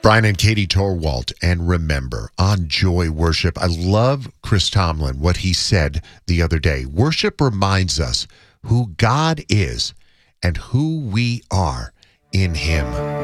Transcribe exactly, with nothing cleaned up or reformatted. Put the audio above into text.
Brian and Katie Torwalt, and Remember on Joy Worship. I love Chris Tomlin, what he said the other day. Worship reminds us who God is and who we are in Him.